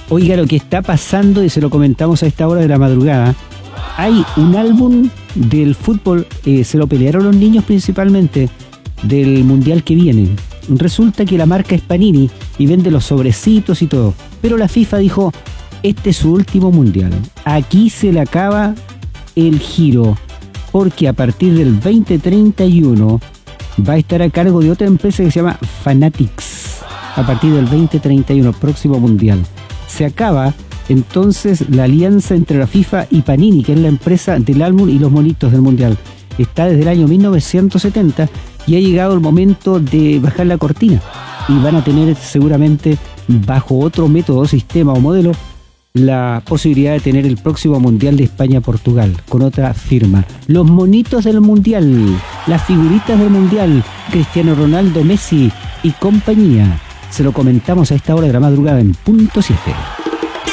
Oiga lo que está pasando, y se lo comentamos a esta hora de la madrugada. Hay un álbum del fútbol, se lo pelearon los niños principalmente, del mundial que viene. Resulta que la marca es Panini y vende los sobrecitos y todo. Pero la FIFA dijo, este es su último mundial. Aquí se le acaba el giro, porque a partir del 2031 va a estar a cargo de otra empresa que se llama Fanatics. A partir del 2031, próximo mundial. Se acaba entonces la alianza entre la FIFA y Panini, que es la empresa del álbum y los monitos del mundial. Está desde el año 1970 y ha llegado el momento de bajar la cortina. Y van a tener seguramente, bajo otro método, sistema o modelo, la posibilidad de tener el próximo mundial de España-Portugal con otra firma. Los monitos del mundial, las figuritas del mundial, Cristiano Ronaldo, Messi y compañía. Se lo comentamos a esta hora de la madrugada en Punto 7.